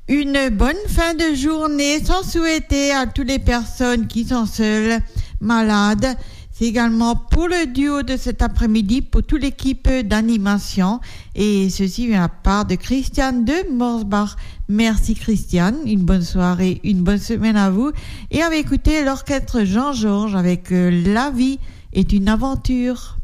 Une bonne fin de journée sans souhaiter à toutes les personnes qui sont seules, malades. C'est également pour le duo de cet après-midi, pour toute l'équipe d'animation. Et ceci vient à part de Christiane de Morsbach. Merci Christiane, une bonne soirée, une bonne semaine à vous. Et on va écouter l'orchestre Jean-Georges avec La vie est une aventure.